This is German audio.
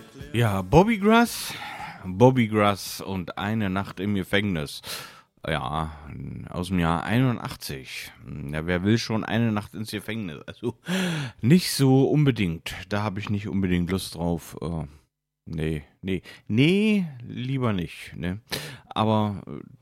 Ja, Bobby Gruss und eine Nacht im Gefängnis. Ja, aus dem Jahr 81. Ja, wer will schon eine Nacht ins Gefängnis? Also nicht so unbedingt. Da habe ich nicht unbedingt Lust drauf. Nee, lieber nicht. Ne? Aber